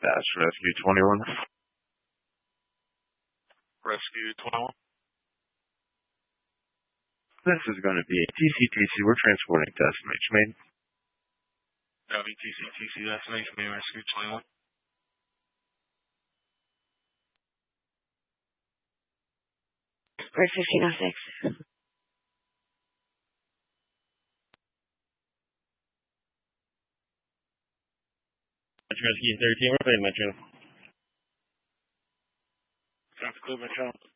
That's Rescue 21. Rescue 21. This is going to be a TCTC. We're transporting to estimation made. WTCTC estimation made Rescue 21. We're 1506. Rescue 13, we're playing Metro. Traffic clear, Metro.